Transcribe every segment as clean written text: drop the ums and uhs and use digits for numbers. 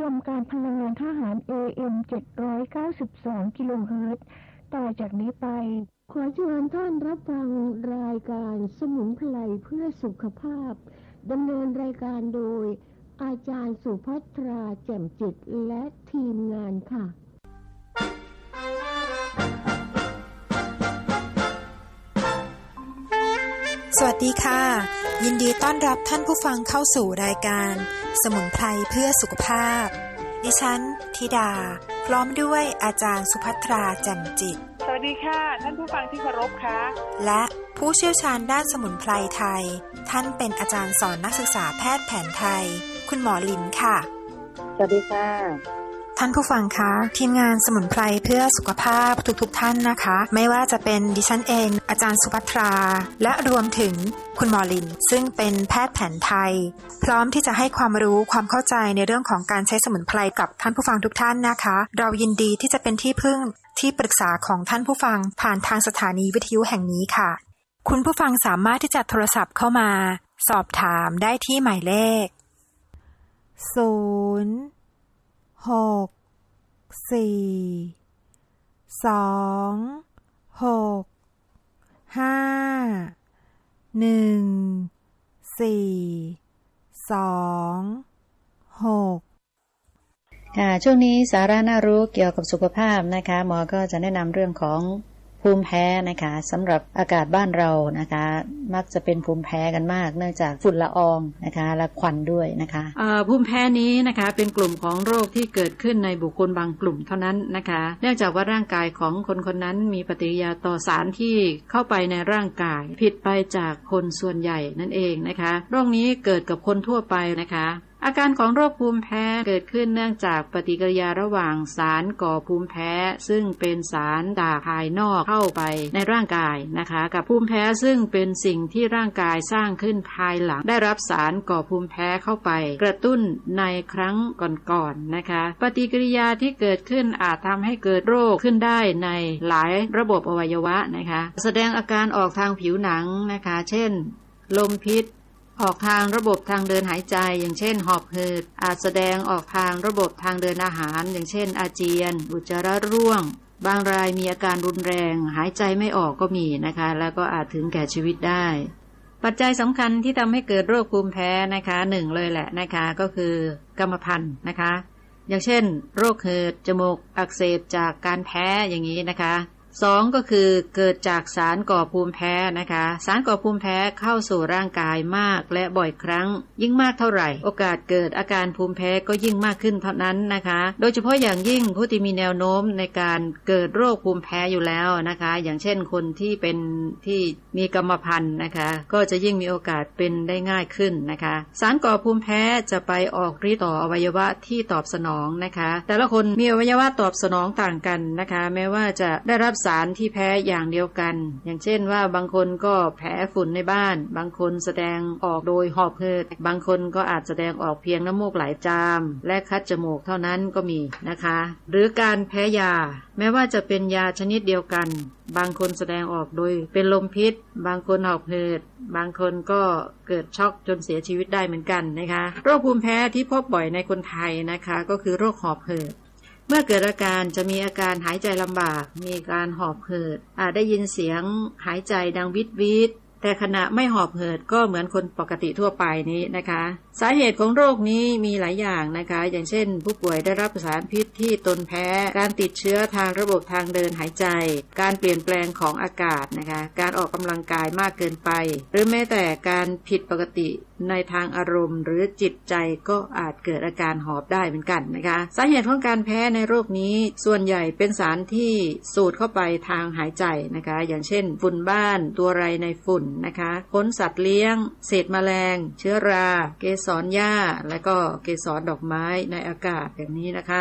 มการพลังงานทหาร AM 792 กิโลเฮิรตซ์ต่อจากนี้ไปขอเชิญท่านรับฟังรายการสมุนไพรเพื่อสุขภาพดำเนินรายการโดยอาจารย์สุภัทราแจ่มจิตและทีมงานค่ะสวัสดีค่ะยินดีต้อนรับท่านผู้ฟังเข้าสู่รายการสมุนไพรเพื่อสุขภาพดิฉันธิดาพร้อมด้วยอาจารย์สุภัทราแจ่มจิตสวัสดีค่ะท่านผู้ฟังที่เคารพค่ะและผู้เชี่ยวชาญด้านสมุนไพรไทยท่านเป็นอาจารย์สอนนักศึกษาแพทย์แผนไทยคุณหมอลินค่ะสวัสดีค่ะท่านผู้ฟังคะทีมงานสมุนไพรเพื่อสุขภาพทุกท่านนะคะไม่ว่าจะเป็นดิฉันเองอาจารย์สุภัทราและรวมถึงคุณหมอลินซึ่งเป็นแพทย์แผนไทยพร้อมที่จะให้ความรู้ความเข้าใจในเรื่องของการใช้สมุนไพรกับท่านผู้ฟังทุกท่านนะคะเรายินดีที่จะเป็นที่พึ่งที่ปรึกษาของท่านผู้ฟังผ่านทางสถานีวิทยุแห่งนี้ค่ะคุณผู้ฟังสามารถที่จะโทรศัพท์เข้ามาสอบถามได้ที่หมายเลขค่ะช่วงนี้สาระน่ารู้เกี่ยวกับสุขภาพนะคะหมอก็จะแนะนำเรื่องของภูมิแพ้นะคะสำหรับอากาศบ้านเรานะคะมักจะเป็นภูมิแพ้กันมากเนื่องจากฝุ่นละอองนะคะและควันด้วยนะคะภูมิแพ้นี้นะคะเป็นกลุ่มของโรคที่เกิดขึ้นในบุคคลบางกลุ่มเท่านั้นนะคะเนื่องจากว่าร่างกายของคนคนนั้นมีปฏิกิริยาต่อสารที่เข้าไปในร่างกายผิดไปจากคนส่วนใหญ่นั่นเองนะคะโรคนี้เกิดกับคนทั่วไปนะคะอาการของโรคภูมิแพ้เกิดขึ้นเนื่องจากปฏิกิริยาระหว่างสารก่อภูมิแพ้ซึ่งเป็นสารจากภายนอกเข้าไปในร่างกายนะคะกับภูมิแพ้ซึ่งเป็นสิ่งที่ร่างกายสร้างขึ้นภายหลังได้รับสารก่อภูมิแพ้เข้าไปกระตุ้นในครั้งก่อนๆนะคะปฏิกิริยาที่เกิดขึ้นอาจทำให้เกิดโรคขึ้นได้ในหลายระบบอวัยวะนะคะแสดงอาการออกทางผิวหนังนะคะเช่นลมพิษออกทางระบบทางเดินหายใจอย่างเช่นหอบหืดอาจแสดงออกทางระบบทางเดินอาหารอย่างเช่นอาเจียนอุจจาระร่วงบางรายมีอาการรุนแรงหายใจไม่ออกก็มีนะคะแล้วก็อาจถึงแก่ชีวิตได้ปัจจัยสำคัญที่ทำให้เกิดโรคภูมิแพ้นะคะหนึ่งเลยแหละนะคะก็คือกรรมพันธุ์นะคะอย่างเช่นโรคหืดจมูกอักเสบจากการแพ้อย่างนี้นะคะ2ก็คือเกิดจากสารก่อภูมิแพ้นะคะสารก่อภูมิแพ้เข้าสู่ร่างกายมากและบ่อยครั้งยิ่งมากเท่าไหร่โอกาสเกิดอาการภูมิแพ้ก็ยิ่งมากขึ้นเท่านั้นนะคะโดยเฉพาะอย่างยิ่งผู้ที่มีแนวโน้มในการเกิดโรคภูมิแพ้อยู่แล้วนะคะอย่างเช่นคนที่มีกรรมพันธุ์นะคะก็จะยิ่งมีโอกาสเป็นได้ง่ายขึ้นนะคะสารก่อภูมิแพ้จะไปออกฤทธิ์ต่ออวัยวะที่ตอบสนองนะคะแต่ละคนมีอวัยวะตอบสนองต่างกันนะคะแม้ว่าจะได้รับสารที่แพ้อย่างเดียวกันอย่างเช่นว่าบางคนก็แพ้ฝุ่นในบ้านบางคนแสดงออกโดยหอบหืดบางคนก็อาจแสดงออกเพียงน้ำมูกไหลจามและคัดจมูกเท่านั้นก็มีนะคะหรือการแพ้ยาแม้ว่าจะเป็นยาชนิดเดียวกันบางคนแสดงออกโดยเป็นลมพิษบางคนหอบหืดบางคนก็เกิดช็อกจนเสียชีวิตได้เหมือนกันนะคะโรคภูมิแพ้ที่พบบ่อยในคนไทยนะคะก็คือโรคหอบหืดเมื่อเกิดอาการจะมีอาการหายใจลำบากมีการหอบหืดอาจได้ยินเสียงหายใจดังวิดวิดแต่ขณะไม่หอบหืดก็เหมือนคนปกติทั่วไปนี้นะคะสาเหตุของโรคนี้มีหลายอย่างนะคะอย่างเช่นผู้ป่วยได้รับสารพิษที่ตนแพ้การติดเชื้อทางระบบทางเดินหายใจการเปลี่ยนแปลงของอากาศนะคะการออกกำลังกายมากเกินไปหรือแม้แต่การผิดปกติในทางอารมณ์หรือจิตใจก็อาจเกิดอาการหอบได้เหมือนกันนะคะสาเหตุของการแพ้ในโรคนี้ส่วนใหญ่เป็นสารที่สูดเข้าไปทางหายใจนะคะอย่างเช่นฝุ่นบ้านตัวไรในฝุ่นนะคะขนสัตว์เลี้ยงเศษแมลงเชื้อราเกสรหญ้าและก็เกสรดอกไม้ในอากาศอย่างนี้นะคะโ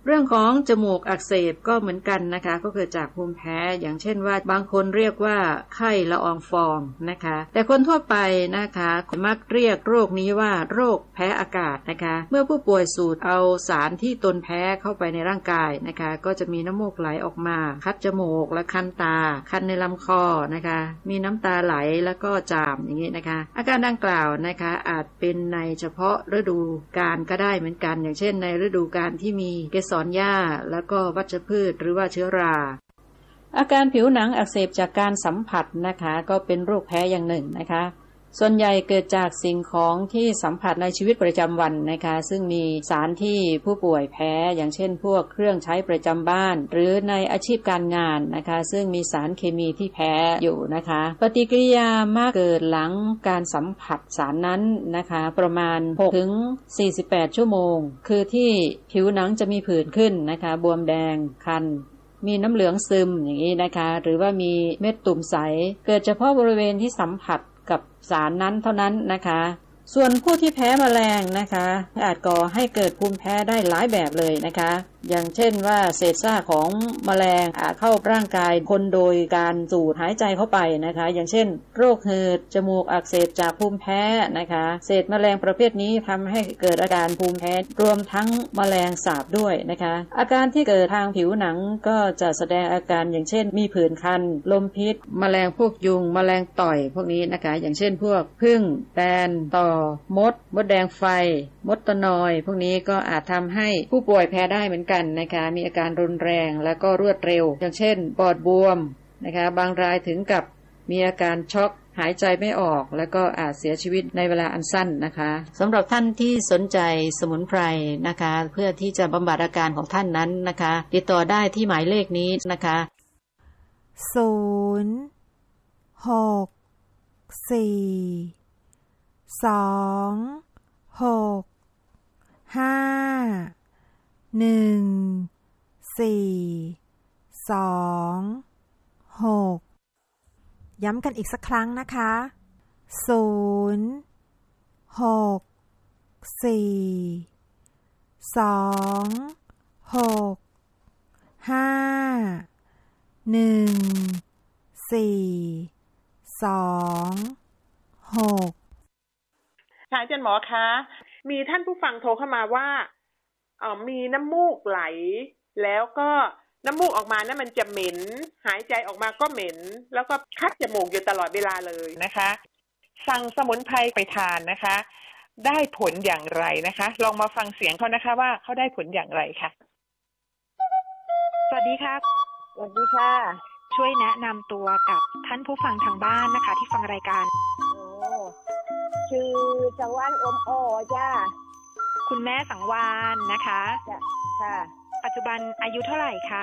เรื่องของจมูกอักเสบก็เหมือนกันนะคะก็เกิดจากภูมิแพ้อย่างเช่นว่าบางคนเรียกว่าไข้ละอองฟองนะคะแต่คนทั่วไปนะคะมักเรียกโรคนี้ว่าโรคแพ้อากาศนะคะเมื่อผู้ป่วยสูดเอาสารที่ตนแพ้เข้าไปในร่างกายนะคะก็จะมีน้ำมูกไหลออกมาคัดจมูกและคันตาคันในลำคอนะคะมีน้ำตาไหลแล้วก็จามอย่างนี้นะคะอาการดังกล่าวนะคะอาจเป็นในเฉพาะฤดูกาลก็ได้เหมือนกันอย่างเช่นในฤดูกาลที่มีเกสรหญ้าแล้วก็วัชพืชหรือว่าเชื้อราอาการผิวหนังอักเสบจากการสัมผัสนะคะก็เป็นโรคแพ้อย่างหนึ่งนะคะส่วนใหญ่เกิดจากสิ่งของที่สัมผัสในชีวิตประจำวันนะคะซึ่งมีสารที่ผู้ป่วยแพ้อย่างเช่นพวกเครื่องใช้ประจำบ้านหรือในอาชีพการงานนะคะซึ่งมีสารเคมีที่แพ้อยู่นะคะปฏิกิริยามากเกิดหลังการสัมผัสสารนั้นนะคะประมาณ6 ถึง 48 ชั่วโมงคือที่ผิวหนังจะมีผื่นขึ้นนะคะบวมแดงคันมีน้ำเหลืองซึมอย่างนี้นะคะหรือว่ามีเม็ดตุ่มใสเกิดเฉพาะบริเวณที่สัมผัสกับสารนั้นเท่านั้นนะคะส่วนผู้ที่แพ้แมลงนะคะอาจก่อให้เกิดภูมิแพ้ได้หลายแบบเลยนะคะอย่างเช่นว่าเศษซากของแมลงอาจเข้าร่างกายคนโดยการสูดหายใจเข้าไปนะคะอย่างเช่นโรคหืดจมูกอักเสบจากภูมิแพ้นะคะเศษแมลงประเภทนี้ทำให้เกิดอาการภูมิแพ้รวมทั้งแมลงสาบด้วยนะคะอาการที่เกิดทางผิวหนังก็จะแสดงอาการอย่างเช่นมีผื่นคันลมพิษแมลงพวกยุงแมลงต่อยพวกนี้นะคะอย่างเช่นพวกผึ้งแตนต่อมดแดงไฟมดตะนอยพวกนี้ก็อาจทำให้ผู้ป่วยแพ้ได้เหมือนกันนะคะมีอาการรุนแรงและก็รวดเร็วอย่างเช่นปอดบวมนะคะบางรายถึงกับมีอาการช็อกหายใจไม่ออกแล้วก็อาจเสียชีวิตในเวลาอันสั้นนะคะสำหรับท่านที่สนใจสมุนไพรนะคะเพื่อที่จะบำบัดอาการของท่านนั้นนะคะติดต่อได้ที่หมายเลขนี้นะคะ 064265126ย้ำกันอีกสักครั้งนะคะ064265126 ค่ะอาจารย์หมอคะมีท่านผู้ฟังโทรเข้ามาว่ามีน้ำมูกไหลแล้วก็น้ำมูกออกมานั้นมันจะเหม็นหายใจออกมาก็เหม็นแล้วก็คัดจมูกอยู่ตลอดเวลาเลยนะคะสั่งสมุนไพรไปทานนะคะได้ผลอย่างไรนะคะลองมาฟังเสียงเขานะคะว่าเขาได้ผลอย่างไรค่ะสวัสดีค่ะสวัสดีค่ะช่วยแนะนำตัวกับท่านผู้ฟังทางบ้านนะคะที่ฟังรายการชื่อสังวานอมอ้อจ้าคุณแม่สังวานนะคะค่ะปัจจุบันอายุเท่าไหร่คะ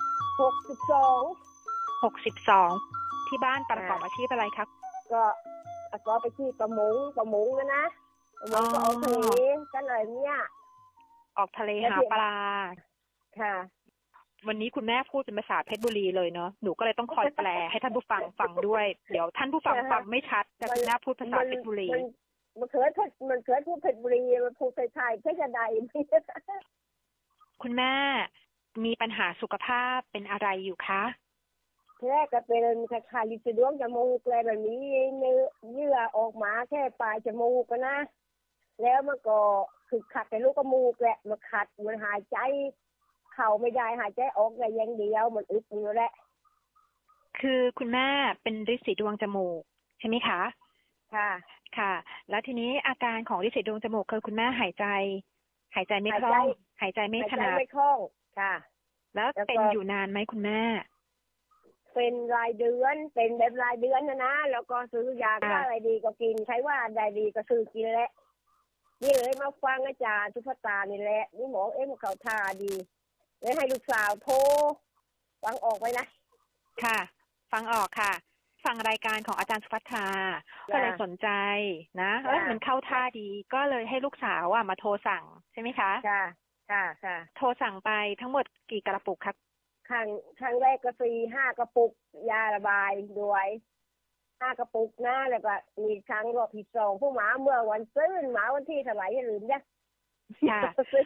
62ที่บ้านประกอบอาชีพอะไรครับก็ประกอบอาชีพประมงนะประมงก็ออกทะเลกันเลยเนี่ยออกทะเลหาปลาค่ะวันนี้คุณแม่พูดเป็นภาษาเพชรบุรีเลยเนาะหนูก็เลยต้องคอยแปลให้ท่านผู้ฟังฟังด้วยเดี๋ยวท่านผู้ฟังฟังไม่ชัดแต่คุณแม่พูดภาษาเพชรบุรีมันเคยพูดเพชรบุรีมันพูดไทยเพชรใดคุณแม่มีปัญหาสุขภาพเป็นอะไรอยู่คะแรกก็เป็นคาลิสดวงจมูกเลยแบบนี้เยื่อออกมาแค่ปลายจมูกนะแล้วมันก็คือขัดในลูกจมูกแหละมันขัดมันหายใจเข่าไม่ได้หายใจออกได้อย่างเดียวมันอึดอยู่แหละคือคุณแม่เป็นฤทธิ์สีดวงจมูกใช่ไหมคะค่ะแล้วทีนี้อาการของฤทธิ์สีดวงจมูกคือคุณแม่หายใจไม่คล่องหายใจไม่ถนัดไม่คล่องค่ะแล้วเป็นอยู่นานไหมคุณแม่เป็นรายเดือนเป็นแบบรายเดือนนะแล้วก็ซื้อยาก็อะไรดีก็กินใช้ว่าได้ดีก็ซื้อกินแหละนี่เลยมาฟังอาจารย์สุภตานี่แหละนี่หมอมันเขาท่าดีเลยให้ลูกสาวโทรฟังออกไหมนะค่ะฟังออกค่ะฟังรายการของอาจารย์สุภัทราก็เลยสนใจนะมันเข้าท่าดีก็เลยให้ลูกสาวมาโทรสั่งใช่ไหมคะค่ะโทรสั่งไปทั้งหมดกี่กระปุกครับครั้งแรกก็4-5 กระปุกยาระบายด้วย5 กระปุกนะแล้วก็มีครั้งรอบที่2ผู้หมาเมื่อวันซื้อหมาวันที่เท่าไหร่อย่าลืมนะ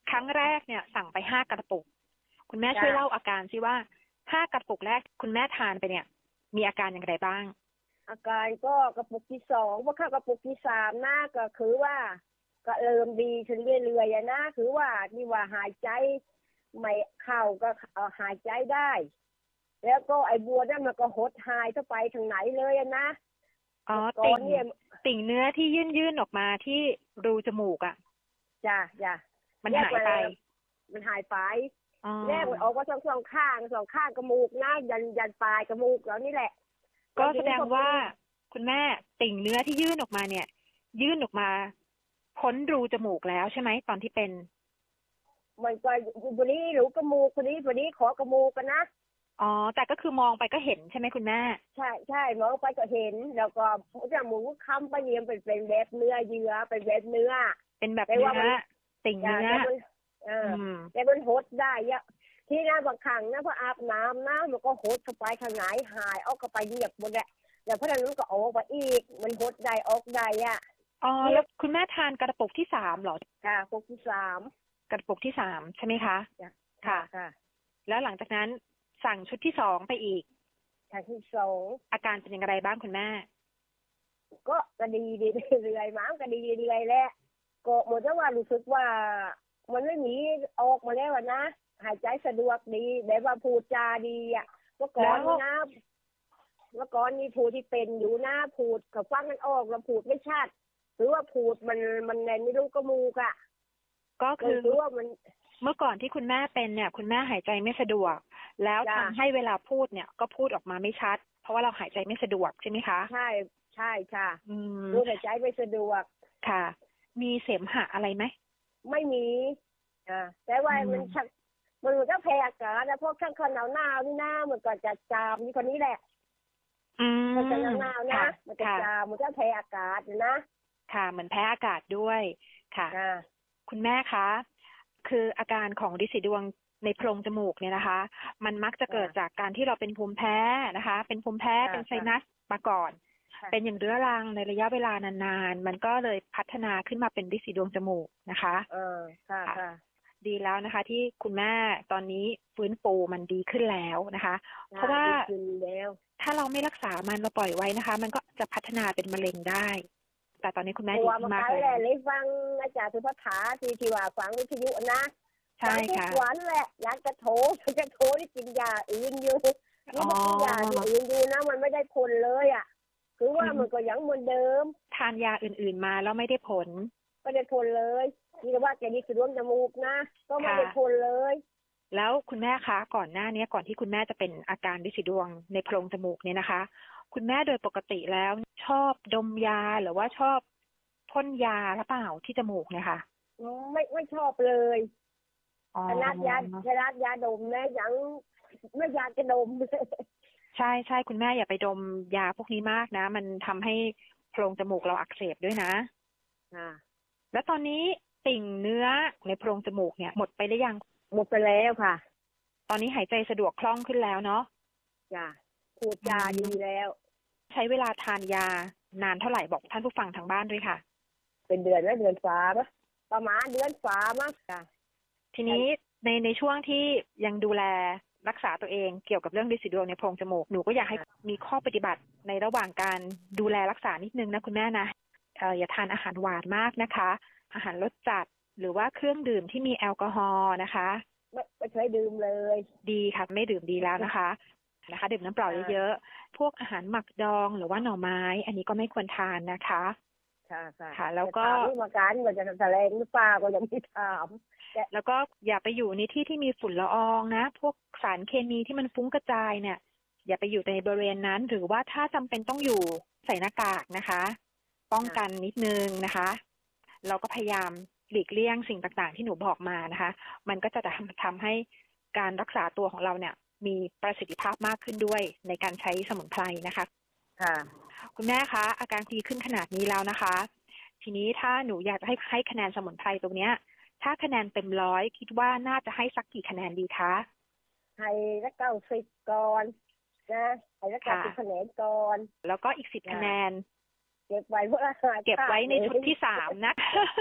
ครั้งแรกเนี่ยสั่งไป5 กระปุกคุณแม่ช่วยเล่าอาการสิว่า5 กระปุกแรกคุณแม่ทานไปเนี่ยมีอาการอย่างไรบ้างอาการก็กระปุกที่2พอเข้ากระปุกที่3นะก็คือว่าก็เริ่มดีขึ้นเรื่อยๆนะคือว่านี่ว่าหายใจไม่เข้าก็หายใจได้แล้วก็ไอ้บัวนั่นมันก็หดหายเข้าไปทางไหนเลยนะติ่งเนื้อที่ยื่นออกมาที่รูจมูกอ่ะจ้ะมันหายไปแรกมันออกมาสองข้างจมูกนะยันปลายจมูกแล้วนี่แหละก็แสดงว่าคุณแม่ติ่งเนื้อที่ยื่นออกมาเนี่ยยื่นออกมาพ้นรูจมูกแล้วใช่ไหมตอนที่เป็นมันก็วันนี้หรูจมูกวันนี้ขอกระมูกกันนะแต่ก็คือมองไปก็เห็นใช่ไหมคุณแม่ใช่มองไปก็เห็นแล้วก็จมูกค้ำไปเนี่ยเป็นแบบเนื้อเยื่อเป็นแบบเนื้อเป็นแบบเนื้อติ่งเนื้อแต่มันหดได้อะที่น้าบางครั้งนะพออาบน้ำนะมันก็หดเข้าไปข้างไหนหายออกเข้าไปเหยียบหมดแหละแล้วเพราะนั้นก็ออกไปอีกมันหดได้ออกได้อ่ะแล้วคุณแม่ทานกระปุกที่3เหรอค่ะกระปุกที่3 กระปุกที่3ใช่ไหมคะค่ะแล้วหลังจากนั้นสั่งชุดที่2ไปอีกชุดที่2 อาการเป็นอย่างไรบ้างคุณแม่ก็ดีเรื่อยๆก็ดีเรื่อยๆแหละก็หมดแล้วว่ารู้สึกว่ามันไม่มีออกมาแล้วนะหายใจสะดวกดีแบบว่าพูดจาดีอ่ะเมื่อก่อนนี่พูดที่เป็นอยู่นะพูดกับฟังกันออกแล้วพูดไม่ชัดหรือว่าพูดมันแน่นไม่รู้กระมูกอ่ะก็คือว่ามันเมื่อก่อนที่คุณแม่เป็นเนี่ยคุณแม่หายใจไม่สะดวกแล้วทำให้เวลาพูดเนี่ยก็พูดออกมาไม่ชัดเพราะว่าเราหายใจไม่สะดวกใช่ไหมคะใช่ค่ะรู้หายใจไม่สะดวกค่ะมีเสมหะอะไรไหมไม่มีแต่ว่ามันก็แพ้อากาศนะพวกข้างหนาวนี่นะมันก็จะจามนี่คนนี้แหละมันจะหนาวนะมันจะจามมันจะแพ้อากาศนะค่ะเหมือนแพ้อากาศด้วยค่ะคุณแม่คะคืออาการของฤทธิ์สีดวงในโพรงจมูกเนี่ยนะคะมันมักจะเกิดจากการที่เราเป็นภูมิแพ้นะคะเป็นภูมิแพ้เป็นไซนัสมาก่อนเป็นอย่างเรื้อรังในระยะเวลานานๆมันก็เลยพัฒนาขึ้นมาเป็นฤทธิ์สีดวงจมูกนะคะค่ะดีแล้วนะคะที่คุณแม่ตอนนี้ฟื้นฟูมันดีขึ้นแล้วนะคะเพราะว่าถ้าเราไม่รักษามันเราปล่อยไว้นะคะมันก็จะพัฒนาเป็นมะเร็งได้แต่ตอนนี้คุณแม่ดีมากเลยฟังอาจารย์สุภัทราที่ว่าฟังวิทยุนะใช่ค่ะหวานแหละอยากจะโถที่กินยาอื่นอยู่นี่มันกินยาอื่นอยู่นะมันไม่ได้ผลเลยอ่ะคือว่ามันก็ยังเหมือนเดิมทานยาอื่นๆมาแล้วไม่ได้ผลเลยนี่ว่าแกนี่คือร่วมจมูกนะก็ไม่ได้ผลเลยแล้วคุณแม่คะก่อนหน้านี้ก่อนที่คุณแม่จะเป็นอาการฤทธิ์สีดวงในโพรงจมูกเนี่ยนะคะคุณแม่โดยปกติแล้วชอบดมยาหรือว่าชอบพ่นยาหรือเปล่าที่จมูกเนี่ยค่ะไม่ชอบเลยขนาดยาดมนะยังไม่อยากจะดมใช่คุณแม่อย่าไปดมยาพวกนี้มากนะมันทำให้โพรงจมูกเราอักเสบด้วยนะแล้วตอนนี้ติ่งเนื้อในโพรงจมูกเนี่ยหมดไปหรือยังหมดไปแล้วค่ะตอนนี้หายใจสะดวกคล่องขึ้นแล้วเนาะจ้ะพูดจาดีแล้วใช้เวลาทานยานานเท่าไหร่บอกท่านผู้ฟังทางบ้านด้วยค่ะเป็นเดือนแล้วเดือนฟ้ามั้ยประมาณเดือนฟ้ามั้งจ้ะทีนี้ในช่วงที่ยังดูแลรักษาตัวเองเกี่ยวกับเรื่องฤทธิ์สีดวงในโพรงจมูกหนูก็อยากให้มีข้อปฏิบัติในระหว่างการดูแลรักษานิดนึงนะคุณแม่นะอย่าทานอาหารหวานมากนะคะอาหารรสจัดหรือว่าเครื่องดื่มที่มีแอลกอฮอล์นะคะไม่เคยดื่มเลยดีค่ะไม่ดื่มดีแล้วนะคะดื่มน้ำเปล่าเยอะๆพวกอาหารหมักดองหรือว่าหน่อไม้อันนี้ก็ไม่ควรทานนะคะค่ะแล้วก็มาการมันจะแสดงหรือเปล่าก็ยังไม่ถามแล้วก็อย่าไปอยู่ในที่ที่มีฝุ่นละอองนะพวกสารเคมีที่มันฟุ้งกระจายเนี่ยอย่าไปอยู่ในบริเวณนั้นหรือว่าถ้าจำเป็นต้องอยู่ใส่หน้ากากนะคะป้องกันนิดนึงนะคะเราก็พยายามหลีกเลี่ยงสิ่งต่างๆที่หนูบอกมานะคะมันก็จะทำให้การรักษาตัวของเราเนี่ยมีประสิทธิภาพมากขึ้นด้วยในการใช้สมุนไพรนะคะค่ะคุณแม่คะอาการดีขึ้นขนาดนี้แล้วนะคะทีนี้ถ้าหนูอยากจะให้คะแนนสมุนไพรตรงเนี้ยถ้าคะแนนเต็ม100คิดว่าน่าจะให้สักกี่คะแนนดีคะให้ละ90ก่อนนะให้ละ90คะแนนก่อนแล้วก็อีก10คะแนนเก็บไว้ในชุดที่3นะ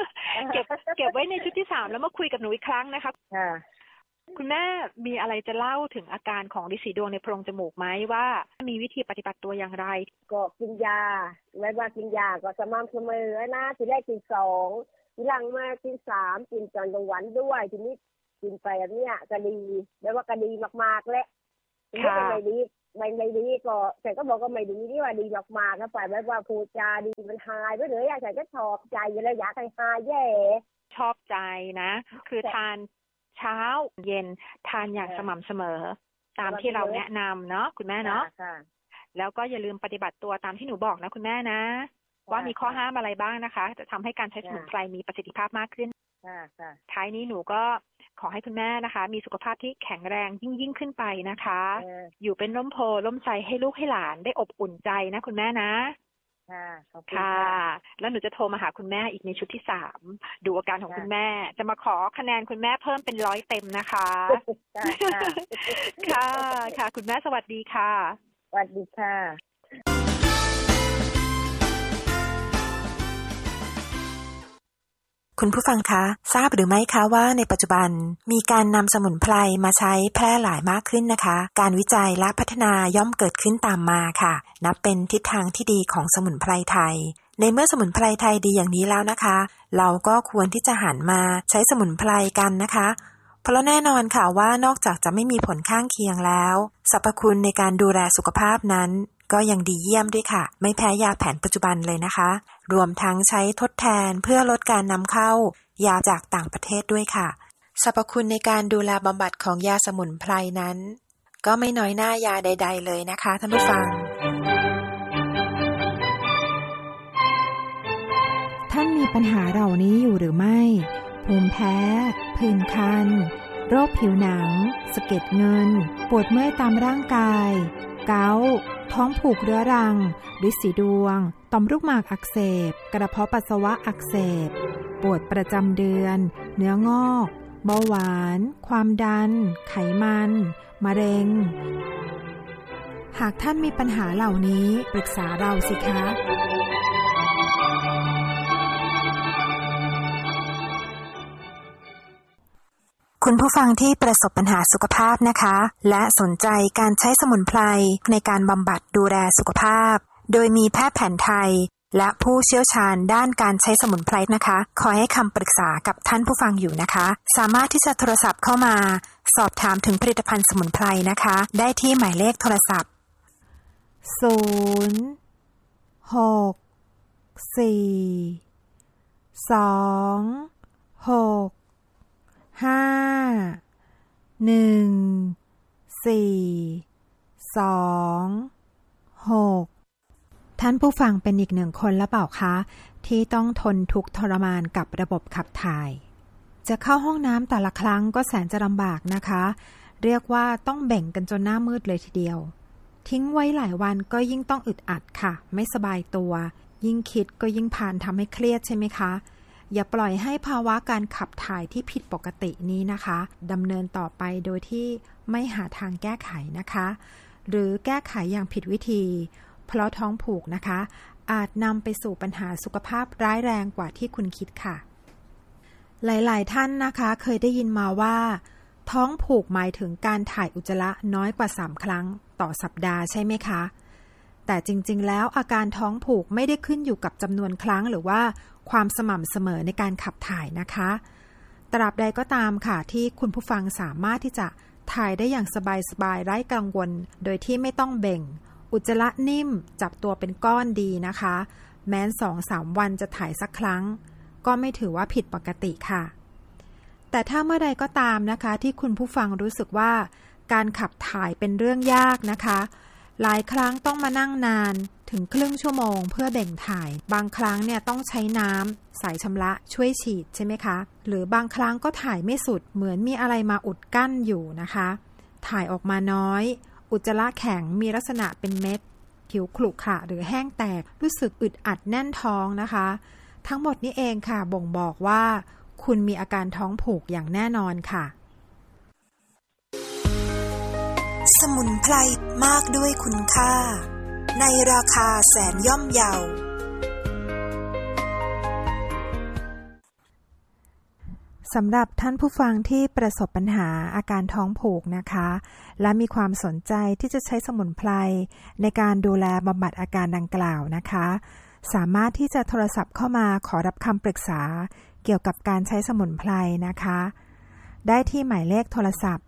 เก็บไว้ในชุดที่3แล้วมาคุยกับหนูอีกครั้งนะคะคุณแม่มีอะไรจะเล่าถึงอาการของฤๅษีดวงในโพรงจมูกไหมว่ามีวิธีปฏิบัติตัวอย่างไรก็กินยาไว้ว่ากินยาก็สม่ำเสมอนะทีแรกกิน2ทีหลังมากิน3กินตอนกลางวันด้วยทีนี้กินไปแบบเนี้ยก็ดีแม้ว่าก็ดีมากๆแหละไม่ดีก็แต่ก็บอกว่าไม่ดีนี่ว่าดีมากๆนะฝ่ายแบบว่าพูดจาดีมันหายไปเลยอยากจะชอบใจแล้วอยากให้หายแย่ชอบใจนะคือทานเช้าเย็นทานอย่างสม่ำเสมอตามที่เราแนะนำเนาะคุณแม่เนาะแล้วก็อย่าลืมปฏิบัติตัวตามที่หนูบอกนะคุณแม่นะว่ามีข้อห้ามอะไรบ้างนะคะจะทำให้การใช้สมุนไพรมีประสิทธิภาพมากขึ้นท้ายนี้หนูก็ขอให้คุณแม่นะคะมีสุขภาพที่แข็งแรงยิ่งขึ้นไปนะคะอยู่เป็นร่มโพล่มไทรให้ลูกให้หลานได้อบอุ่นใจนะคุณแม่นะค่ะแล้วหนูจะโทรมาหาคุณแม่อีกในชุดที่3ดูอาการของคุณแม่จะมาขอคะแนนคุณแม่เพิ่มเป็น100เต็มนะคะค่ะค่ะคุณแม่สวัสดีค่ะสวัสดีค่ะคุณผู้ฟังคะทราบหรือไม่คะว่าในปัจจุบันมีการนำสมุนไพรมาใช้แพร่หลายมากขึ้นนะคะการวิจัยและพัฒนาย่อมเกิดขึ้นตามมาค่ะนับเป็นทิศทางที่ดีของสมุนไพรไทยในเมื่อสมุนไพรไทยดีอย่างนี้แล้วนะคะเราก็ควรที่จะหันมาใช้สมุนไพรกันนะคะเพราะแน่นอนค่ะว่านอกจากจะไม่มีผลข้างเคียงแล้วสรรพคุณในการดูแลสุขภาพนั้นก็ยังดีเยี่ยมด้วยค่ะไม่แพ้ยาแผนปัจจุบันเลยนะคะรวมทั้งใช้ทดแทนเพื่อลดการนำเข้ายาจากต่างประเทศด้วยค่ะสรรพคุณในการดูแลบำบัดของยาสมุนไพรนั้นก็ไม่น้อยหน้ายาใดๆเลยนะคะท่านผู้ฟังท่านมีปัญหาเหล่านี้อยู่หรือไม่ภูมิแพ้ผื่นคันโรคผิวหนังสะเก็ดเงินปวดเมื่อยตามร่างกายเกาต์ท้องผูกเรื้อรังฤๅษีดวงต่อมลูกหมากอักเสบกระเพาะปัสสาวะอักเสบปวดประจำเดือนเนื้องอกเบาหวานความดันไขมันมะเร็งหากท่านมีปัญหาเหล่านี้ปรึกษาเราสิคะคุณผู้ฟังที่ประสบปัญหาสุขภาพนะคะและสนใจการใช้สมุนไพรในการบำบัดดูแลสุขภาพโดยมีแพทย์แผนไทยและผู้เชี่ยวชาญด้านการใช้สมุนไพรนะคะคอยให้คำปรึกษากับท่านผู้ฟังอยู่นะคะสามารถที่จะโทรศัพท์เข้ามาสอบถามถึงผลิตภัณฑ์สมุนไพรนะคะได้ที่หมายเลขโทรศัพท์ท่านผู้ฟังเป็นอีก1คนแล้วเปล่าคะที่ต้องทนทุกข์ทรมานกับระบบขับถ่ายจะเข้าห้องน้ำแต่ละครั้งก็แสนจะลำบากนะคะเรียกว่าต้องแบ่งกันจนหน้ามืดเลยทีเดียวทิ้งไว้หลายวันก็ยิ่งต้องอึดอัดค่ะไม่สบายตัวยิ่งคิดก็ยิ่งพานทำให้เครียดใช่ไหมคะอย่าปล่อยให้ภาวะการขับถ่ายที่ผิดปกตินี้นะคะดำเนินต่อไปโดยที่ไม่หาทางแก้ไขนะคะหรือแก้ไขอย่างผิดวิธีเพราะท้องผูกนะคะอาจนำไปสู่ปัญหาสุขภาพร้ายแรงกว่าที่คุณคิดค่ะหลายๆท่านนะคะเคยได้ยินมาว่าท้องผูกหมายถึงการถ่ายอุจจาระน้อยกว่า3ครั้งต่อสัปดาห์ใช่ไหมคะแต่จริงๆแล้วอาการท้องผูกไม่ได้ขึ้นอยู่กับจำนวนครั้งหรือว่าความสม่ำเสมอในการขับถ่ายนะคะตราบใดก็ตามค่ะที่คุณผู้ฟังสามารถที่จะถ่ายได้อย่างสบายๆไร้กังวลโดยที่ไม่ต้องเบ่งอุจจาระนิ่มจับตัวเป็นก้อนดีนะคะแม้น 2-3 วันจะถ่ายสักครั้งก็ไม่ถือว่าผิดปกติค่ะแต่ถ้าเมื่อใดก็ตามนะคะที่คุณผู้ฟังรู้สึกว่าการขับถ่ายเป็นเรื่องยากนะคะหลายครั้งต้องมานั่งนานถึงครึ่งชั่วโมงเพื่อเบ่งถ่ายบางครั้งเนี่ยต้องใช้น้ำสายชำระช่วยฉีดใช่ไหมคะหรือบางครั้งก็ถ่ายไม่สุดเหมือนมีอะไรมาอุดกั้นอยู่นะคะถ่ายออกมาน้อยอุจจาระแข็งมีลักษณะเป็นเม็ดผิวขรุขระหรือแห้งแตกรู้สึกอึดอัดแน่นท้องนะคะทั้งหมดนี้เองค่ะบ่งบอกว่าคุณมีอาการท้องผูกอย่างแน่นอนค่ะสมุนไพรมากด้วยคุณค่าในราคาแสนย่อมเยาสำหรับท่านผู้ฟังที่ประสบปัญหาอาการท้องผูกนะคะและมีความสนใจที่จะใช้สมุนไพรในการดูแลบำบัดอาการดังกล่าวนะคะสามารถที่จะโทรศัพท์เข้ามาขอรับคำปรึกษาเกี่ยวกับการใช้สมุนไพรนะคะได้ที่หมายเลขโทรศัพท์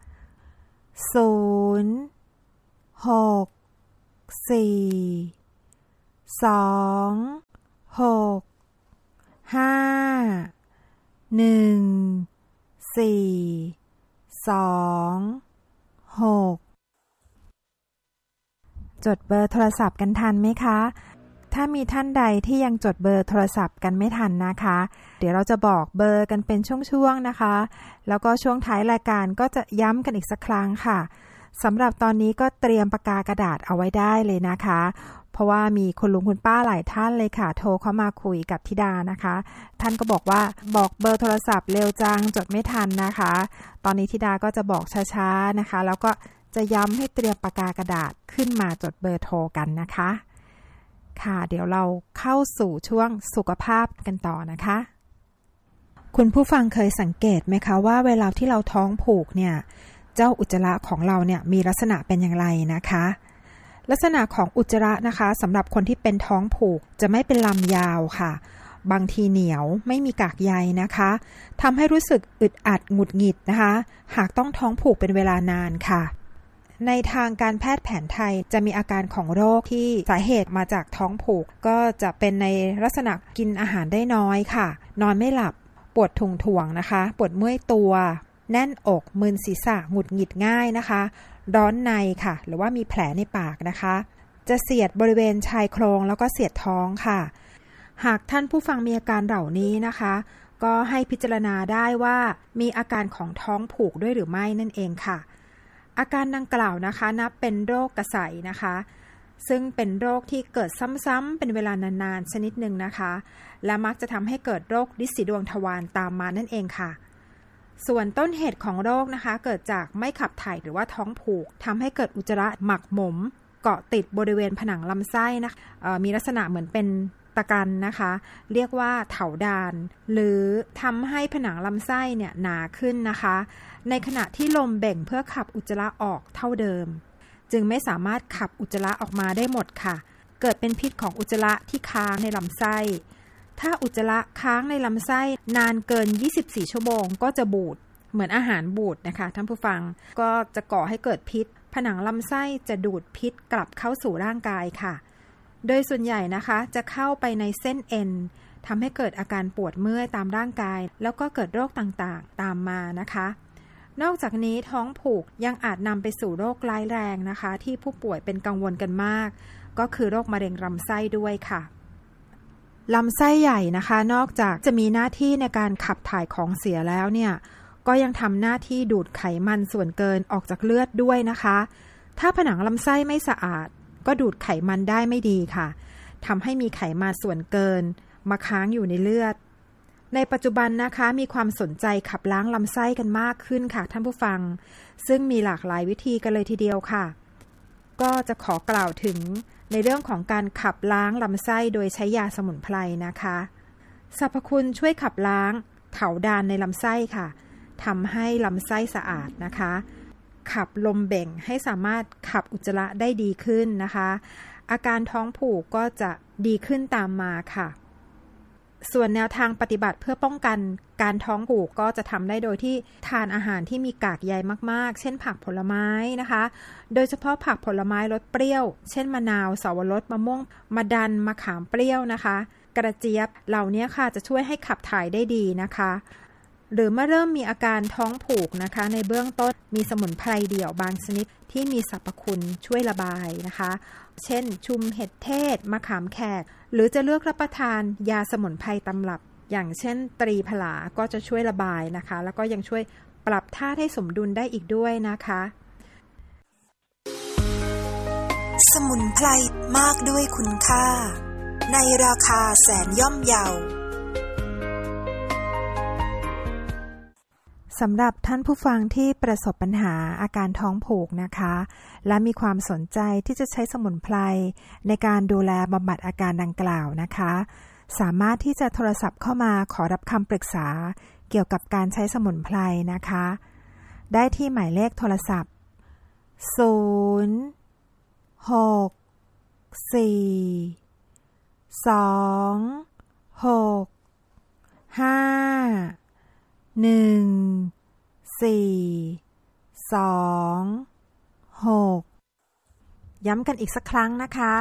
จดเบอร์โทรศัพท์กันทันไหมคะถ้ามีท่านใดที่ยังจดเบอร์โทรศัพท์กันไม่ทันนะคะเดี๋ยวเราจะบอกเบอร์กันเป็นช่วงๆนะคะแล้วก็ช่วงท้ายรายการก็จะย้ำกันอีกสักครั้งค่ะสำหรับตอนนี้ก็เตรียมปากกากระดาษเอาไว้ได้เลยนะคะเพราะว่ามีคุณลุงคุณป้าหลายท่านเลยค่ะโทรเข้ามาคุยกับธิดานะคะท่านก็บอกว่าบอกเบอร์โทรศัพท์เร็วจังจดไม่ทันนะคะตอนนี้ธิดาก็จะบอกช้าๆนะคะแล้วก็จะย้ำให้เตรียมปากกากระดาษขึ้นมาจดเบอร์โทรกันนะคะค่ะเดี๋ยวเราเข้าสู่ช่วงสุขภาพกันต่อนะคะคุณผู้ฟังเคยสังเกตไหมคะว่าเวลาที่เราท้องผูกเนี่ยเจ้าอุจจาระของเราเนี่ยมีลักษณะเป็นอย่างไรนะคะลักษณะของอุจจาระนะคะสำหรับคนที่เป็นท้องผูกจะไม่เป็นลำยาวค่ะบางทีเหนียวไม่มีกากใยนะคะทำให้รู้สึกอึดอัดหงุดหงิดนะคะหากต้องท้องผูกเป็นเวลานานค่ะในทางการแพทย์แผนไทยจะมีอาการของโรคที่สาเหตุมาจากท้องผูกก็จะเป็นในลักษณะกินอาหารได้น้อยค่ะนอนไม่หลับปวดถ่วงนะคะปวดเมื่อยตัวแน่นอกมึนศีรษะหงุดหงิดง่ายนะคะร้อนในค่ะหรือว่ามีแผลในปากนะคะจะเสียดบริเวณชายโครงแล้วก็เสียดท้องค่ะหากท่านผู้ฟังมีอาการเหล่านี้นะคะก็ให้พิจารณาได้ว่ามีอาการของท้องผูกด้วยหรือไม่นั่นเองค่ะอาการดังกล่าวนะคะนับเป็นโรคกระใสนะคะซึ่งเป็นโรคที่เกิดซ้ำๆเป็นเวลานานๆชนิดหนึ่งนะคะและมักจะทำให้เกิดโรคฤทธิ์สีดวงทวารตามมานั่นเองค่ะส่วนต้นเหตุของโรคนะคะเกิดจากไม่ขับถ่ายหรือว่าท้องผูกทำให้เกิดอุจจาระหมักหมมเกาะติดบริเวณผนังลำไส้นะคะมีลักษณะเหมือนเป็นตะกันนะคะเรียกว่าเถาดานหรือทำให้ผนังลำไส้เนี่ยหนาขึ้นนะคะในขณะที่ลมเบ่งเพื่อขับอุจจาระออกเท่าเดิมจึงไม่สามารถขับอุจจาระออกมาได้หมดค่ะเกิดเป็นพิษของอุจจาระที่ค้างในลำไส้ถ้าอุจจาระค้างในลำไส้นานเกิน24ชั่วโมงก็จะบูดเหมือนอาหารบูดนะคะท่านผู้ฟังก็จะก่อให้เกิดพิษผนังลำไส้จะดูดพิษกลับเข้าสู่ร่างกายค่ะโดยส่วนใหญ่นะคะจะเข้าไปในเส้นเอ็นทำให้เกิดอาการปวดเมื่อยตามร่างกายแล้วก็เกิดโรคต่างๆตามมานะคะนอกจากนี้ท้องผูกยังอาจนำไปสู่โรคร้ายแรงนะคะที่ผู้ป่วยเป็นกังวลกันมากก็คือโรคมะเร็งลำไส้ด้วยค่ะลำไส้ใหญ่นะคะนอกจากจะมีหน้าที่ในการขับถ่ายของเสียแล้วเนี่ยก็ยังทำหน้าที่ดูดไขมันส่วนเกินออกจากเลือดด้วยนะคะถ้าผนังลำไส้ไม่สะอาดก็ดูดไขมันได้ไม่ดีค่ะทำให้มีไขมันส่วนเกินมาค้างอยู่ในเลือดในปัจจุบันนะคะมีความสนใจขับล้างลำไส้กันมากขึ้นค่ะท่านผู้ฟังซึ่งมีหลากหลายวิธีกันเลยทีเดียวค่ะก็จะขอกล่าวถึงในเรื่องของการขับล้างลำไส้โดยใช้ยาสมุนไพรนะคะสรรพคุณช่วยขับล้างเถาดานในลำไส้ค่ะทำให้ลำไส้สะอาดนะคะขับลมเบ่งให้สามารถขับอุจจาระได้ดีขึ้นนะคะอาการท้องผูกก็จะดีขึ้นตามมาค่ะส่วนแนวทางปฏิบัติเพื่อป้องกันการท้องผูกก็จะทำได้โดยที่ทานอาหารที่มีกากใยมากๆเช่นผักผลไม้นะคะโดยเฉพาะผักผลไม้รสเปรี้ยวเช่นมะนาวสวรสมะม่วงมะดันมะขามเปรี้ยวนะคะกระเจี๊ยบเหล่านี้ค่ะจะช่วยให้ขับถ่ายได้ดีนะคะหรือเมื่อเริ่มมีอาการท้องผูกนะคะในเบื้องต้นมีสมุนไพรเดี่ยวบางชนิดที่มีสรรพคุณช่วยระบายนะคะเช่นชุมเห็ดเทศมะขามแขกหรือจะเลือกรับประทานยาสมุนไพรตำรับอย่างเช่นตรีผลาก็จะช่วยระบายนะคะแล้วก็ยังช่วยปรับธาตุให้สมดุลได้อีกด้วยนะคะสมุนไพรมากด้วยคุณค่าในราคาแสนย่อมเยาสำหรับท่านผู้ฟังที่ประสบปัญหาอาการท้องผูกนะคะและมีความสนใจที่จะใช้สมุนไพรในการดูแลบำบัดอาการดังกล่าวนะคะสามารถที่จะโทรศัพท์เข้ามาขอรับคำปรึกษาเกี่ยวกับการใช้สมุนไพรนะคะได้ที่หมายเลขโทรศัพท์ย้ำกันอีกสักครั้งนะคะ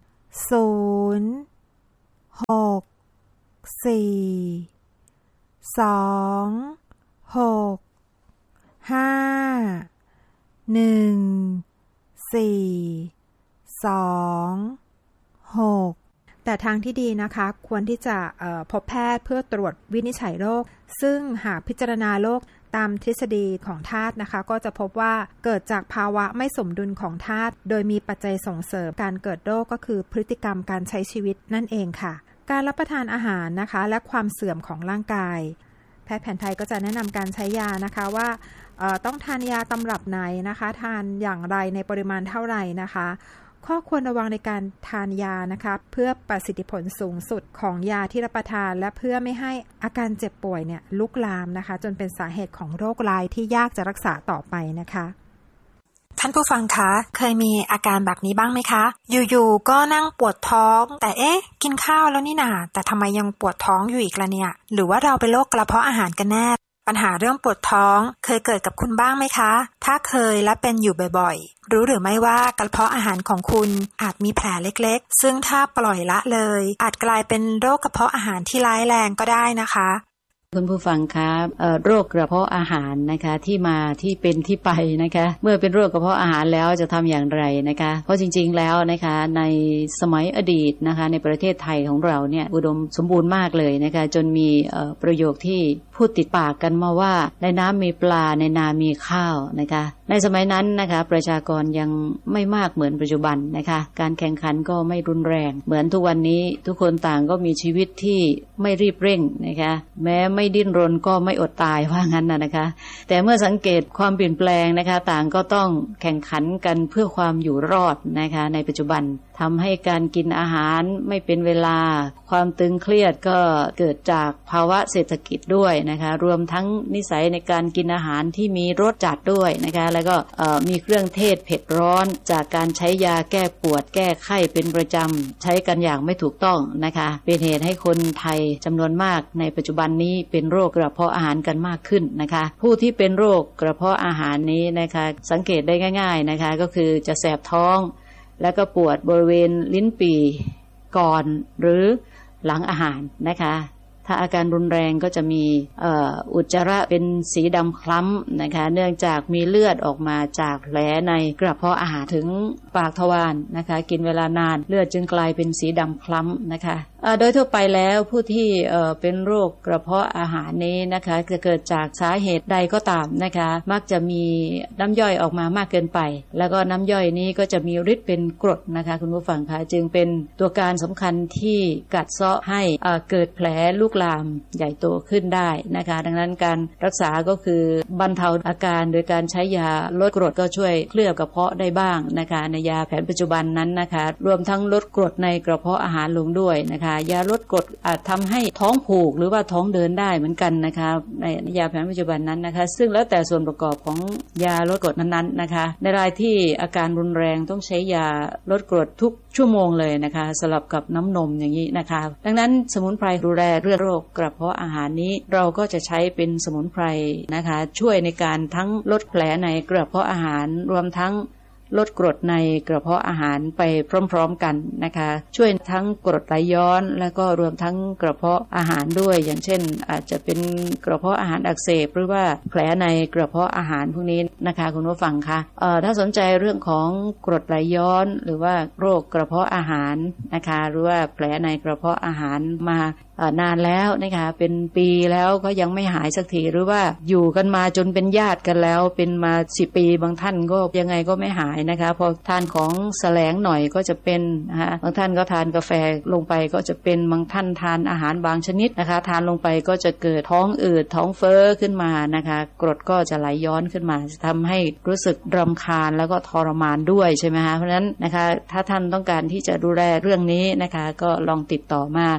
แต่ทางที่ดีนะคะควรที่จะพบแพทย์เพื่อตรวจวินิจฉัยโรคซึ่งหากพิจารณาโรคตามทฤษฎีของธาตุนะคะก็จะพบว่าเกิดจากภาวะไม่สมดุลของธาตุโดยมีปัจจัยส่งเสริมการเกิดโรคก็คือพฤติกรรมการใช้ชีวิตนั่นเองค่ะการรับประทานอาหารนะคะและความเสื่อมของร่างกายแพทย์แผนไทยก็จะแนะนำการใช้ยานะคะว่าต้องทานยาตำรับไหนนะคะทานอย่างไรในปริมาณเท่าไหร่นะคะข้อควรระวังในการทานยานะคะเพื่อประสิทธิผลสูงสุดของยาที่รับประทานและเพื่อไม่ให้อาการเจ็บป่วยเนี่ยลุกลามนะคะจนเป็นสาเหตุของโรคร้ายที่ยากจะรักษาต่อไปนะคะท่านผู้ฟังคะเคยมีอาการแบบนี้บ้างไหมคะอยู่ๆก็นั่งปวดท้องแต่กินข้าวแล้วนี่นาแต่ทำไมยังปวดท้องอยู่อีกล่ะเนี่ยหรือว่าเราเป็นโรคกระเพาะอาหารกันแน่ปัญหาเรื่องปวดท้องเคยเกิดกับคุณบ้างไหมคะถ้าเคยและเป็นอยู่บ่อยๆรู้หรือไม่ว่ากระเพาะอาหารของคุณอาจมีแผลเล็กๆซึ่งถ้าปล่อยละเลยอาจกลายเป็นโรคกระเพาะอาหารที่ร้ายแรงก็ได้นะคะคุณผู้ฟังคะโรคกระเพาะอาหารนะคะที่มาที่เป็นที่ไปนะคะเมื่อเป็นโรคกระเพาะอาหารแล้วจะทำอย่างไรนะคะเพราะจริงๆแล้วนะคะในสมัยอดีตนะคะในประเทศไทยของเราเนี่ยอุดมสมบูรณ์มากเลยนะคะจนมีประโยคที่พูดติดปากกันมาว่าในน้ำมีปลาในนามีข้าวนะคะในสมัยนั้นนะคะประชากรยังไม่มากเหมือนปัจจุบันนะคะการแข่งขันก็ไม่รุนแรงเหมือนทุกวันนี้ทุกคนต่างก็มีชีวิตที่ไม่รีบเร่งนะคะแม้ไม่ดิ้นรนก็ไม่อดตายว่างั้นนะคะแต่เมื่อสังเกตความเปลี่ยนแปลงนะคะต่างก็ต้องแข่งขันกันเพื่อความอยู่รอดนะคะในปัจจุบันทำให้การกินอาหารไม่เป็นเวลาความตึงเครียดก็เกิดจากภาวะเศรษฐกิจด้วยนะคะรวมทั้งนิสัยในการกินอาหารที่มีรสจัดด้วยนะคะแล้วก็มีเครื่องเทศเผ็ดร้อนจากการใช้ยาแก้ปวดแก้ไข้เป็นประจำใช้กันอย่างไม่ถูกต้องนะคะเป็นเหตุให้คนไทยจำนวนมากในปัจจุบันนี้เป็นโรคกระเพาะอาหารกันมากขึ้นนะคะผู้ที่เป็นโรคกระเพาะอาหารนี้นะคะสังเกตได้ง่ายๆนะคะก็คือจะแสบท้องแล้วก็ปวดบริเวณลิ้นปี่ก่อนหรือหลังอาหารนะคะถ้าอาการรุนแรงก็จะมีอุจจาระเป็นสีดำคล้ำนะคะเนื่องจากมีเลือดออกมาจากแผลในกระเพาะอาหารถึงปากทวารนะคะกินเวลานานเลือดจึงกลายเป็นสีดำคล้ำนะคะโดยทั่วไปแล้วผู้ที่เป็นโรคกระเพาะอาหารนี้นะคะจะเกิดจากสาเหตุใดก็ตามนะคะมักจะมีน้ำย่อยออกมามากเกินไปแล้วก็น้ำย่อยนี้ก็จะมีฤทธิ์เป็นกรดนะคะคุณผู้ฟังคะจึงเป็นตัวการสำคัญที่กัดเซาะให้เกิดแผลลุกลามใหญ่โตขึ้นได้นะคะดังนั้นการรักษาก็คือบรรเทาอาการโดยการใช้ยาลดกรดก็ช่วยเคลือบกระเพาะได้บ้างนะคะในยาแผนปัจจุบันนั้นนะคะรวมทั้งลดกรดในกระเพาะอาหารลงด้วยนะคะยาลดกรดอาจทำให้ท้องผูกหรือว่าท้องเดินได้เหมือนกันนะคะในยาแผนปัจจุบันนั้นนะคะซึ่งแล้วแต่ส่วนประกอบของยาลดกรดนั้นๆนะคะในรายที่อาการรุนแรงต้องใช้ยาลดกรดทุกชั่วโมงเลยนะคะสลับกับน้ำนมอย่างนี้นะคะดังนั้นสมุนไพรดูแลเรื่องโรคกระเพาะอาหารนี้เราก็จะใช้เป็นสมุนไพรนะคะช่วยในการทั้งลดแผลในกระเพาะอาหารรวมทั้งลดกรดในกระเพาะอาหารไปพร้อมๆกันนะคะช่วยทั้งกรดไหลย้อนแล้วก็รวมทั้งกระเพาะอาหารด้วยอย่างเช่นอาจจะเป็นกระเพาะอาหารอักเสบหรือว่าแผลในกระเพาะอาหารพวกนี้นะคะคุณผู้ฟังคะถ้าสนใจเรื่องของกรดไหลย้อนหรือว่าโรคกระเพาะอาหารนะคะหรือว่าแผลในกระเพาะอาหารมานานแล้วนะคะเป็นปีแล้วก็ยังไม่หายสักทีหรือว่าอยู่กันมาจนเป็นญาติกันแล้วเป็นมา10 ปีบางท่านก็ยังไงก็ไม่หายนะคะพอทานของแสลงหน่อยก็จะเป็นนะคะบางท่านก็ทานกาแฟลงไปก็จะเป็นบางท่านทานอาหารบางชนิดนะคะทานลงไปก็จะเกิดท้องอืดท้องเฟ้อขึ้นมานะคะกรดก็จะไหลย้อนขึ้นมาทำให้รู้สึกรำคาญแล้วก็ทรมานด้วยใช่ไหมคะเพราะฉะนั้นนะคะถ้าท่านต้องการที่จะดูแลเรื่องนี้นะคะก็ลองติดต่อมา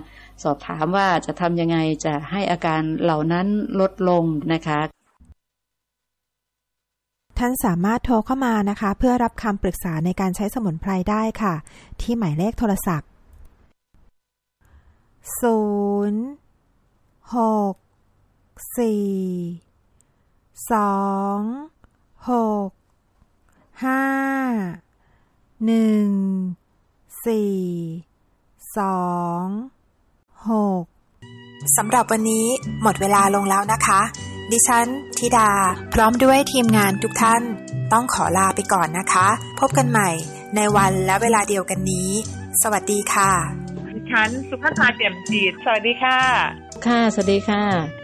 สอบถามว่าจะทำยังไงจะให้อาการเหล่านั้นลดลงนะคะท่านสามารถโทรเข้ามานะคะเพื่อรับคำปรึกษาในการใช้สมุนไพรได้ค่ะที่หมายเลขโทรศัพท์สำหรับวันนี้หมดเวลาลงแล้วนะคะดิฉันธิดาพร้อมด้วยทีมงานทุกท่านต้องขอลาไปก่อนนะคะพบกันใหม่ในวันและเวลาเดียวกันนี้สวัสดีค่ะดิฉันสุภัทราแจ่มจิตสวัสดีค่ะค่ะสวัสดีค่ะ